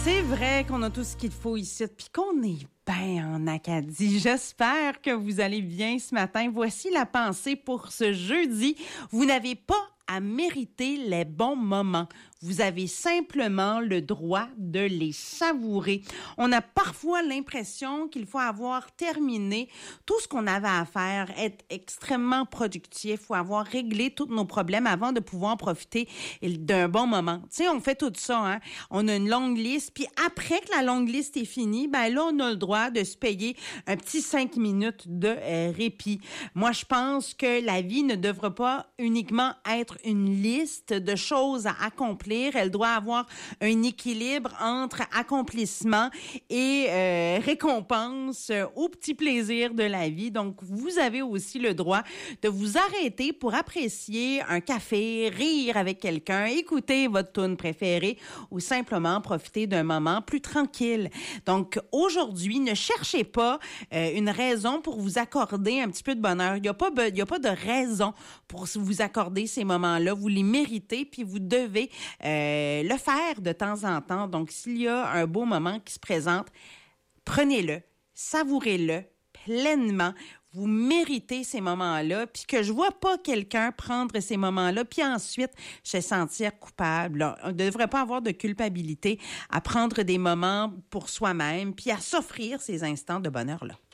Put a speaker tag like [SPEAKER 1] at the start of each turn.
[SPEAKER 1] C'est vrai qu'on a tout ce qu'il faut ici, puis qu'on est bien en Acadie. J'espère que vous allez bien ce matin. Voici la pensée pour ce jeudi. Vous n'avez pas à mériter les bons moments. Vous avez simplement le droit de les savourer. On a parfois l'impression qu'il faut avoir terminé tout ce qu'on avait à faire, être extrêmement productif, faut avoir réglé tous nos problèmes avant de pouvoir profiter d'un bon moment. Tu sais, on fait tout ça, hein. On a une longue liste, puis après que la longue liste est finie, ben là, on a le droit de se payer un petit 5 minutes de répit. Moi, je pense que la vie ne devrait pas uniquement être une liste de choses à accomplir. Elle doit avoir un équilibre entre accomplissement et récompense au petit plaisir de la vie. Donc, vous avez aussi le droit de vous arrêter pour apprécier un café, rire avec quelqu'un, écouter votre tune préférée ou simplement profiter d'un moment plus tranquille. Donc, aujourd'hui, ne cherchez pas une raison pour vous accorder un petit peu de bonheur. Il n'y a pas de raison pour vous accorder ces moments-là. Vous les méritez, puis vous devez le faire de temps en temps. Donc, s'il y a un beau moment qui se présente, prenez-le, savourez-le pleinement. Vous méritez ces moments-là, puis que je vois pas quelqu'un prendre ces moments-là, puis ensuite se sentir coupable. Là, on ne devrait pas avoir de culpabilité à prendre des moments pour soi-même, puis à s'offrir ces instants de bonheur-là.